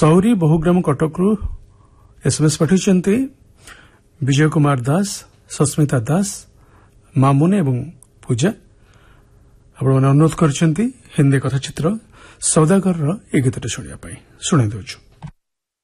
सौरी बहुग्राम कटकरू SMS पठाइछन्ति Vijay Kumar Das Sasmita दास मामुन एवं पूजा आपण अनुरोध करछन्ति हिंदी कथाचित्र सौदागर ए गीतटे शुणिया शुणाई दउछु।